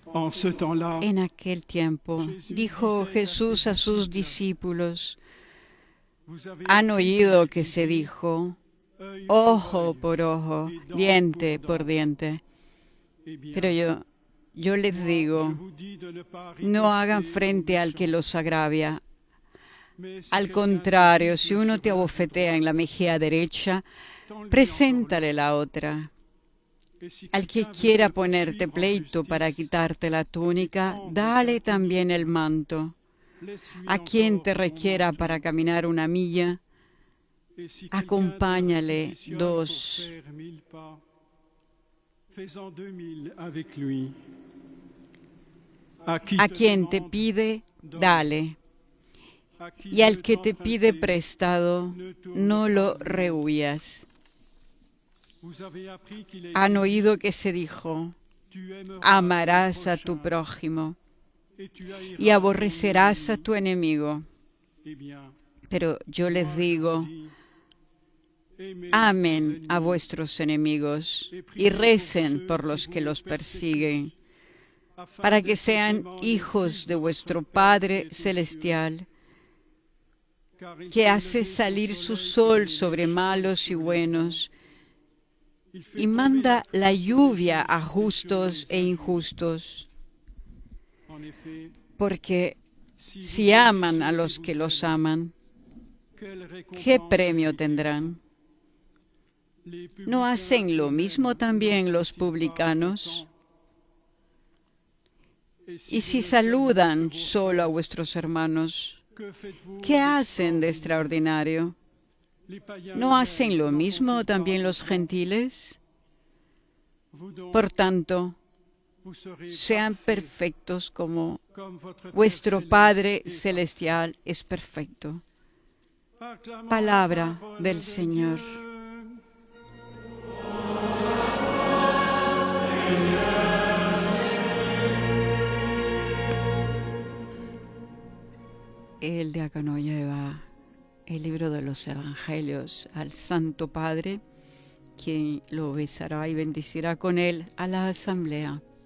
En ce temps-là, En aquel tiempo dijo Jesús a sus discípulos: han oído que se dijo, ojo por ojo, diente por diente. Pero yo les digo, no hagan frente al que los agravia. Al contrario, si uno te abofetea en la mejilla derecha, preséntale la otra. Al que quiera ponerte pleito para quitarte la túnica, dale también el manto. A quien te requiera para caminar una milla, acompáñale 2. A quien te pide, dale. Y al que te pide prestado, no lo rehuyas. Han oído que se dijo, amarás a tu prójimo y aborrecerás a tu enemigo. Pero yo les digo, amen a vuestros enemigos y recen por los que los persiguen, para que sean hijos de vuestro Padre Celestial, que hace salir su sol sobre malos y buenos, y manda la lluvia a justos e injustos. Porque si aman a los que los aman, ¿qué premio tendrán? ¿No hacen lo mismo también los publicanos? Y si saludan solo a vuestros hermanos, ¿qué hacen de extraordinario? ¿No hacen lo mismo también los gentiles? Por tanto, sean perfectos como vuestro Padre Celestial es perfecto. Palabra del Señor. El diácono lleva el libro de los Evangelios al Santo Padre, quien lo besará y bendecirá con él a la asamblea.